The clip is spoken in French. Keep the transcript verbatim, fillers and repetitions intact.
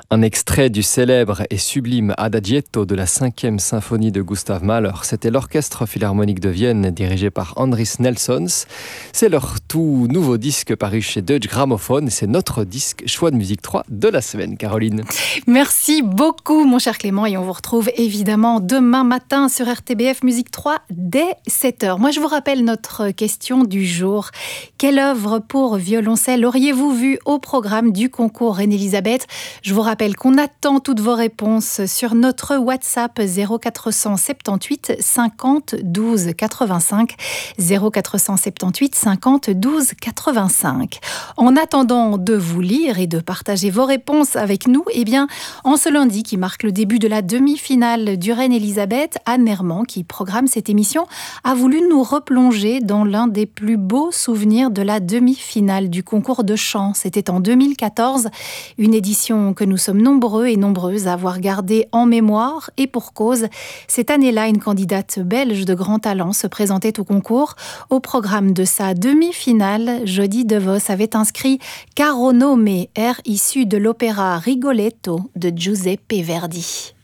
Un extrait du célèbre et sublime Adagietto de la cinquième symphonie de Gustav Mahler. C'était l'Orchestre Philharmonique de Vienne dirigé par Andris Nelsons. C'est leur tout nouveau disque paru chez Deutsche Grammophon. C'est notre disque choix de musique trois de la semaine, Caroline. Merci beaucoup mon cher Clément et on vous retrouve évidemment demain matin sur R T B F Musique trois dès sept heures. Moi je vous rappelle notre question du jour. Quelle œuvre pour violoncelle auriez-vous vu au programme du concours Reine-Elisabeth ? Je vous rappelle qu'on attend toutes vos réponses sur notre WhatsApp zéro quatre cent soixante-dix-huit cinquante douze quatre-vingt-cinq zéro quatre cent soixante-dix-huit cinquante douze quatre-vingt-cinq. En attendant de vous lire et de partager vos réponses avec nous, eh bien, en ce lundi qui marque le début de la demi-finale du Reine-Elisabeth, Anne Herman, qui programme cette émission, a voulu nous replonger dans l'un des plus beaux souvenirs de la demi-finale du concours de chant. C'était en deux mille quatorze, une édition que nous sommes nombreux et nombreuses à avoir gardée en mémoire et pour cause. Cette année-là, une candidate belge de grand talent se présentait au concours. Au programme de sa demi-finale, Jodie DeVos avait inscrit Caro Nome, air issu de l'opéra Rigoletto de Giuseppe Verdi.